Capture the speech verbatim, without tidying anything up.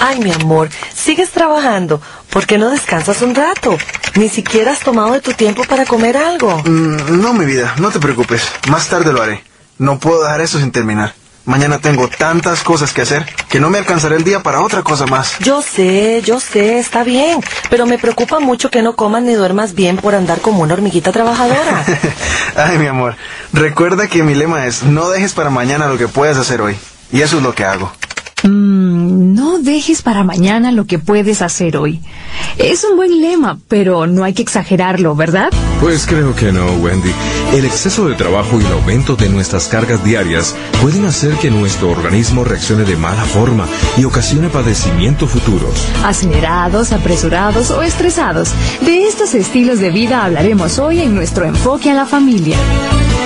Ay, mi amor, sigues trabajando. ¿Por qué no descansas un rato? Ni siquiera has tomado de tu tiempo para comer algo. Mm, no, mi vida, no te preocupes. Más tarde lo haré. No puedo dejar eso sin terminar. Mañana tengo tantas cosas que hacer que no me alcanzará el día para otra cosa más. Yo sé, yo sé, está bien. Pero me preocupa mucho que no comas ni duermas bien por andar como una hormiguita trabajadora. Ay, mi amor, recuerda que mi lema es no dejes para mañana lo que puedes hacer hoy. Y eso es lo que hago. Mm, no dejes para mañana lo que puedes hacer hoy. Es un buen lema, pero no hay que exagerarlo, ¿verdad? Pues creo que no, Wendy. El exceso de trabajo y el aumento de nuestras cargas diarias pueden hacer que nuestro organismo reaccione de mala forma y ocasione padecimientos futuros. Acelerados, apresurados o estresados. De estos estilos de vida hablaremos hoy en nuestro enfoque a la familia.